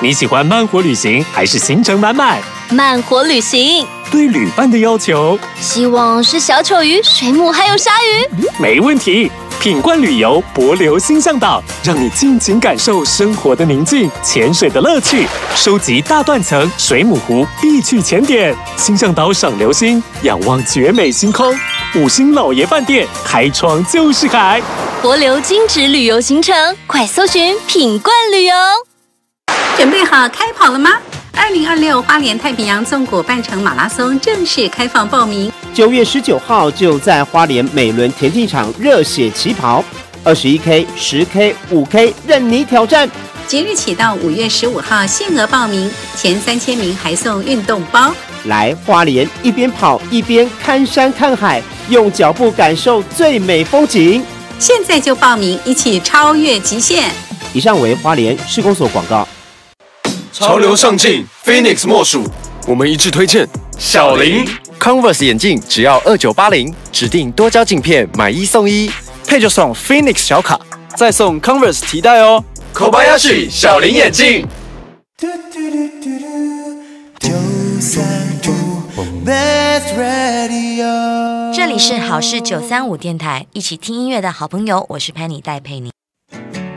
你喜欢慢活旅行还是行程满满？ 慢活旅行， 对旅伴的要求， 希望是小丑鱼、水母还有鲨鱼。 没问题。品冠旅游帛琉星象岛，让你尽情感受生活的宁静、潜水的乐趣，收集大断层、水母湖必去潜点。星象岛赏流星，仰望绝美星空。5星老爷饭店，开窗就是海。 帛琉精致旅游行程，快搜寻品冠旅游。 准备好开跑了吗？2026花莲太平洋纵谷半程马拉松正式开放报名 ，9月19号就在花莲美伦田径场热血起跑，21K、10K、5K任你挑战。 即日起到5月15号限额报名，前3000名还送运动包。 来花莲一边跑一边看山看海，用脚步感受最美风景。 现在就报名，一起超越极限。 以上为花莲市公所广告。 潮流上镜 ，Phoenix 莫属。我们一致推荐小林 Converse 眼镜只要2980，指定多焦镜片买1送1， 配就送 Phoenix 小卡，再送 Converse 提袋哦。 Kobayashi 小林眼镜。 这里是好事935电台，一起听音乐的好朋友，我是 Penny 戴佩妮。